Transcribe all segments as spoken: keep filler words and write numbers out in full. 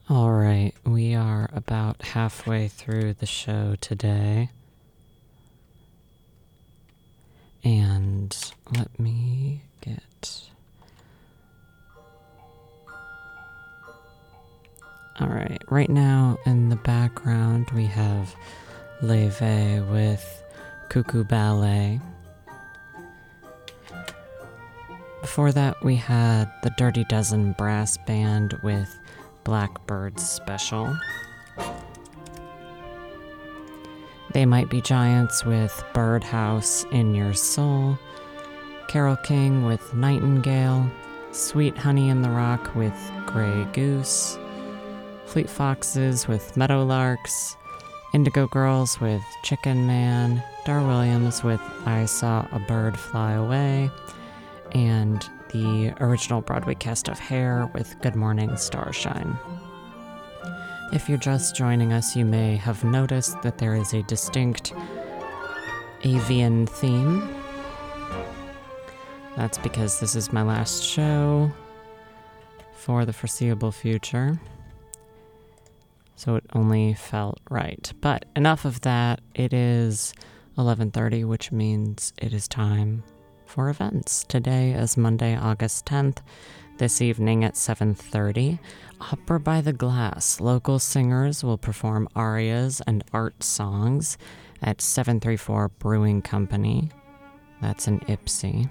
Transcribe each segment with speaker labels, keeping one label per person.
Speaker 1: All right, we are about halfway through the show today. And let me get... All right, right now in the background we have Leve with Cuckoo Ballet. Before that we had the Dirty Dozen Brass Band with Blackbird Special. They Might Be Giants with Birdhouse in Your Soul. Carole King with Nightingale. Sweet Honey in the Rock with Grey Goose. Fleet Foxes with Meadowlarks. Indigo Girls with Chicken Man. Dar Williams with I Saw a Bird Fly Away. And the original Broadway cast of Hair with Good Morning Starshine. If you're just joining us, you may have noticed that there is a distinct avian theme. That's because this is my last show for the foreseeable future. So it only felt right. But enough of that. It is eleven thirty, which means it is time for events. Today is Monday, August tenth. This evening at seven thirty, Opera by the Glass. Local singers will perform arias and art songs at seven thirty-four Brewing Company. That's in Ypsi.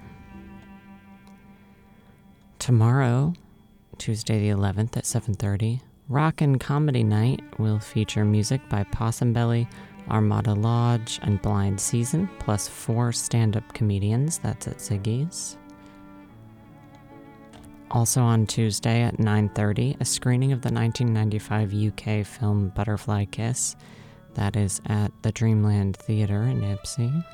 Speaker 1: Tomorrow, Tuesday the eleventh at seven thirty, Rock and Comedy Night will feature music by Possum Belly, Armada Lodge, and Blind Season, plus four stand-up comedians. That's at Ziggy's. Also on Tuesday at nine thirty, a screening of the nineteen ninety-five U K film Butterfly Kiss. That is at the Dreamland Theatre in Ypsi.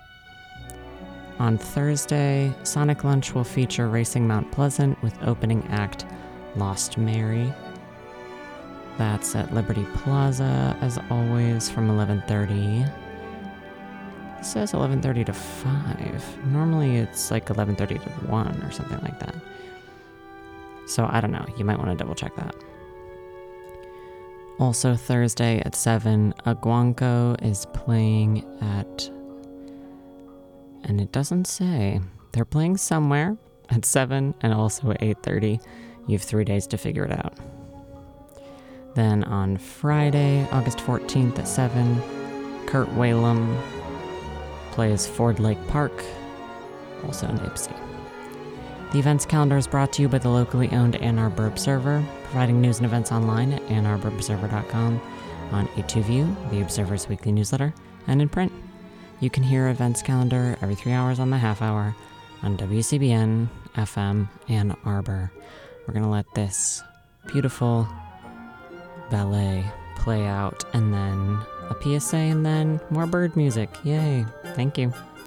Speaker 1: On Thursday, Sonic Lunch will feature Racing Mount Pleasant with opening act Lost Mary. That's at Liberty Plaza, as always, from eleven thirty. It says eleven thirty to five. Normally it's like eleven thirty to one or something like that. So I don't know. You might want to double check that. Also Thursday at seven, Aguanco is playing at... And it doesn't say. They're playing somewhere at seven and also at eight thirty. You have three days to figure it out. Then on Friday, August fourteenth at seven, Kurt Whalum plays Ford Lake Park, also in Ypsi. The events calendar is brought to you by the locally owned Ann Arbor Observer, providing news and events online at ann arbor observer dot com, on A two View, the Observer's weekly newsletter, and in print. You can hear events calendar every three hours on the half hour on W C B N F M Ann Arbor. We're going to let this beautiful ballet play out, and then a P S A, and then more bird music. Yay. Thank you.